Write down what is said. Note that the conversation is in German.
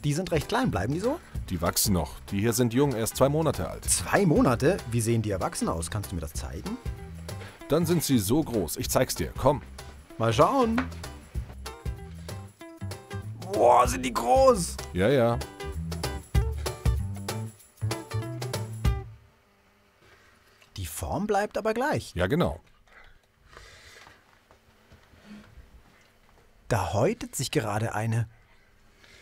Die sind recht klein, bleiben die so? Die wachsen noch. Die hier sind jung, erst 2 Monate alt. 2 Monate? Wie sehen die erwachsen aus? Kannst du mir das zeigen? Dann sind sie so groß. Ich zeig's dir. Komm. Mal schauen. Boah, sind die groß! Ja, ja. Die Form bleibt aber gleich. Ja, genau. Da häutet sich gerade eine.